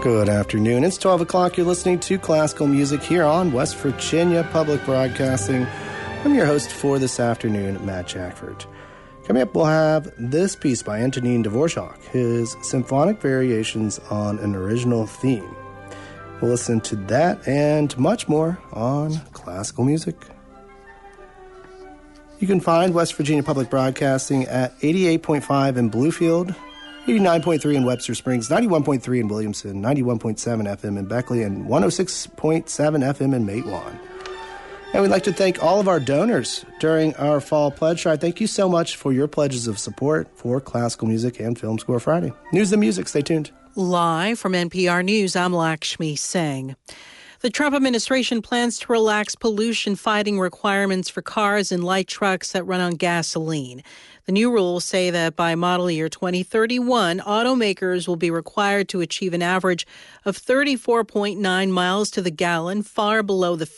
Good afternoon. It's 12 o'clock. You're listening to Classical Music here on West Virginia Public Broadcasting. I'm your host for this afternoon, Matt Jackford. Coming up, we'll have this piece by Antonin Dvorak, his symphonic variations on an original theme. We'll listen to that and much more on Classical Music. You can find West Virginia Public Broadcasting at 88.5 in Bluefield, 89.3 in Webster Springs, 91.3 in Williamson, 91.7 FM in Beckley, and 106.7 FM in Matewan. And we'd like to thank all of our donors during our Fall Pledge Drive. Thank you so much for your pledges of support for Classical Music and Film Score Friday. News and music, stay tuned. Live from NPR News, I'm Lakshmi Singh. The Trump administration plans to relax pollution-fighting requirements for cars and light trucks that run on gasoline. The new rules say that by model year 2031, automakers will be required to achieve an average of 34.9 miles to the gallon, far below the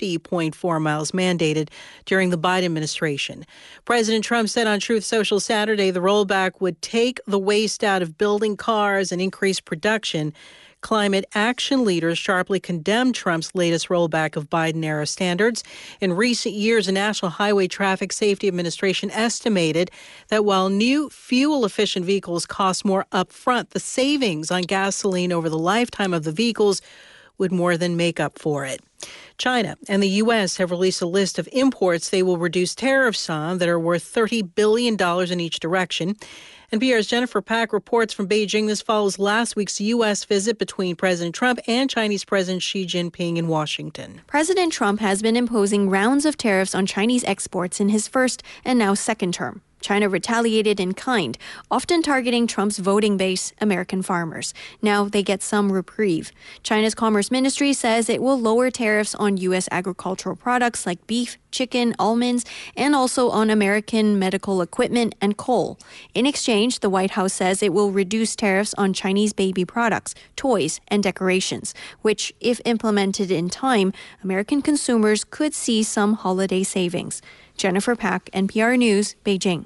50.4 miles mandated during the Biden administration. President Trump said on Truth Social Saturday the rollback would take the waste out of building cars and increase production. Climate action leaders sharply condemned Trump's latest rollback of Biden-era standards. In recent years, the National Highway Traffic Safety Administration estimated that while new fuel-efficient vehicles cost more upfront, the savings on gasoline over the lifetime of the vehicles would more than make up for it. China and the U.S. have released a list of imports they will reduce tariffs on that are worth $30 billion in each direction. NPR's Jennifer Pack reports from Beijing. This follows last week's U.S. visit between President Trump and Chinese President Xi Jinping in Washington. President Trump has been imposing rounds of tariffs on Chinese exports in his first and now second term. China retaliated in kind, often targeting Trump's voting base, American farmers. Now they get some reprieve. China's Commerce Ministry says it will lower tariffs on U.S. agricultural products like beef, chicken, almonds, and also on American medical equipment and coal. In exchange, the White House says it will reduce tariffs on Chinese baby products, toys, and decorations, which, if implemented in time, American consumers could see some holiday savings. Jennifer Pack, NPR News, Beijing.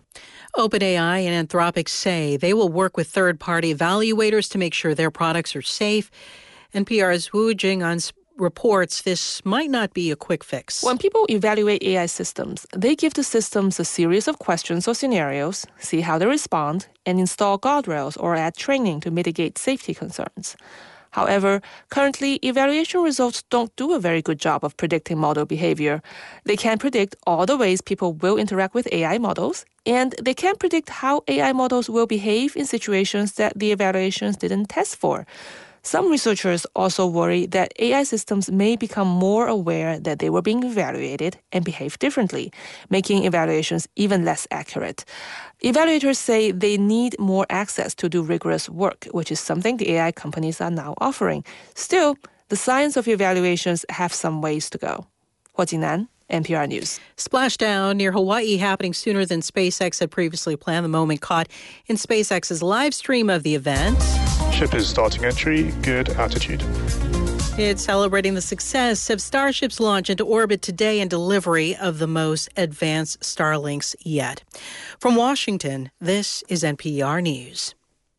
OpenAI and Anthropic say they will work with third-party evaluators to make sure their products are safe. NPR's Wu Jing'an reports this might not be a quick fix. When people evaluate AI systems, they give the systems a series of questions or scenarios, see how they respond, and install guardrails or add training to mitigate safety concerns. However, currently, evaluation results don't do a very good job of predicting model behavior. They can't predict all the ways people will interact with AI models, and they can't predict how AI models will behave in situations that the evaluations didn't test for. Some researchers also worry that AI systems may become more aware that they were being evaluated and behave differently, making evaluations even less accurate. Evaluators say they need more access to do rigorous work, which is something the AI companies are now offering. Still, the science of evaluations have some ways to go. Hua Jingnan, NPR News. Splashdown near Hawaii happening sooner than SpaceX had previously planned. The moment caught in SpaceX's live stream of the event. Ship is starting entry, good altitude. It's celebrating the success of Starship's launch into orbit today and delivery of the most advanced Starlinks yet. From Washington, this is NPR News.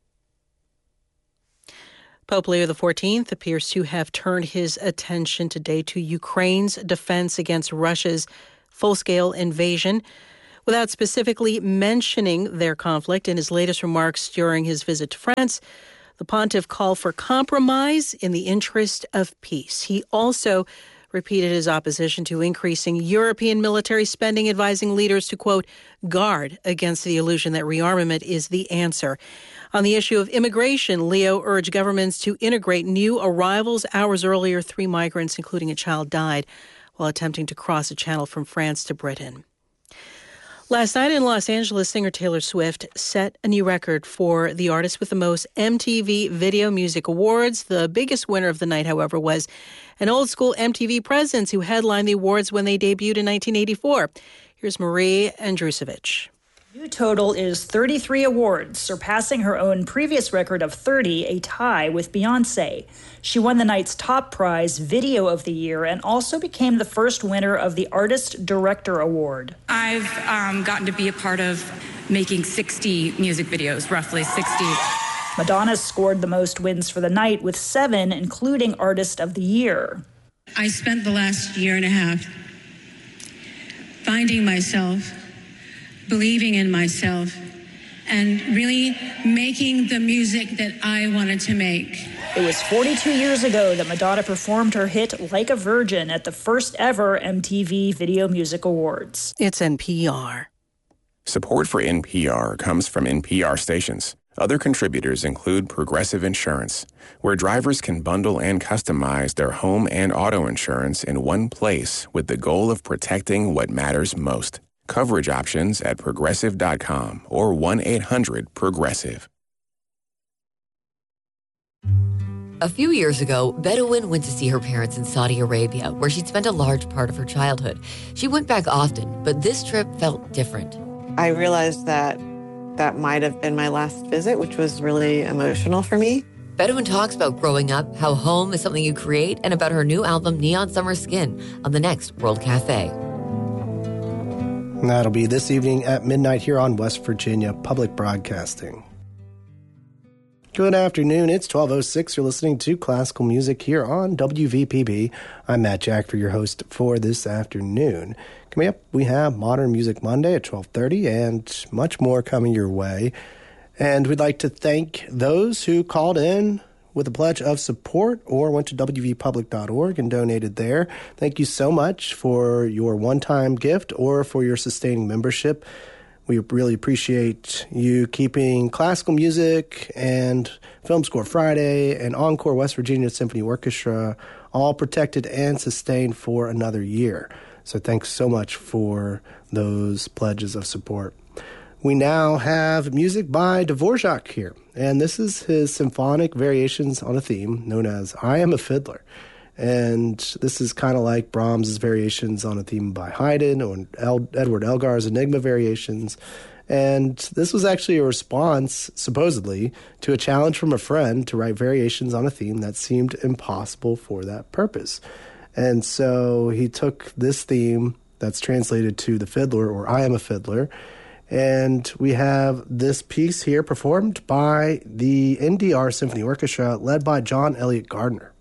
Pope Leo XIV appears to have turned his attention today to Ukraine's defense against Russia's full-scale invasion, without specifically mentioning their conflict. In his latest remarks during his visit to France, the pontiff called for compromise in the interest of peace. He also repeated his opposition to increasing European military spending, advising leaders to, quote, guard against the illusion that rearmament is the answer. On the issue of immigration, Leo urged governments to integrate new arrivals. Hours earlier, 3 migrants, including a child, died while attempting to cross a channel from France to Britain. Last night in Los Angeles, singer Taylor Swift set a new record for the artist with the most MTV Video Music Awards. The biggest winner of the night, however, was an old-school MTV presence who headlined the awards when they debuted in 1984. Here's Marie Andrusevich. New total is 33 awards, surpassing her own previous record of 30, a tie with Beyoncé. She won the night's top prize, Video of the Year, and also became the first winner of the Artist Director Award. I've gotten to be a part of making 60 music videos, roughly 60. Madonna scored the most wins for the night with 7, including Artist of the Year. I spent the last year and a half finding myself, believing in myself, and really making the music that I wanted to make. It was 42 years ago that Madonna performed her hit Like a Virgin at the first ever MTV Video Music Awards. It's NPR. Support for NPR comes from NPR stations. Other contributors include Progressive Insurance, where drivers can bundle and customize their home and auto insurance in one place with the goal of protecting what matters most. Coverage options at Progressive.com or 1-800-PROGRESSIVE. A few years ago, Bedouin went to see her parents in Saudi Arabia, where she'd spent a large part of her childhood. She went back often, but this trip felt different. I realized that might have been my last visit, which was really emotional for me. Bedouin talks about growing up, how home is something you create, and about her new album, Neon Summer Skin, on the next World Cafe. And that'll be this evening at midnight here on West Virginia Public Broadcasting. Good afternoon. It's 12:06. You're listening to classical music here on WVPB. I'm Matt Jack, your host for this afternoon. Coming up, we have Modern Music Monday at 12:30 and much more coming your way. And we'd like to thank those who called in with a pledge of support or went to wvpublic.org and donated there. Thank you so much for your one-time gift or for your sustaining membership. We really appreciate you keeping classical music and Film Score Friday and Encore West Virginia Symphony Orchestra all protected and sustained for another year. So thanks so much for those pledges of support. We now have music by Dvorak here, and this is his symphonic variations on a theme known as I Am a Fiddler. And this is kind of like Brahms' variations on a theme by Haydn or Edward Elgar's Enigma variations. And this was actually a response, supposedly, to a challenge from a friend to write variations on a theme that seemed impossible for that purpose. And so he took this theme that's translated to The Fiddler, or I Am a Fiddler, and we have this piece here performed by the NDR Symphony Orchestra led by John Elliott Gardner.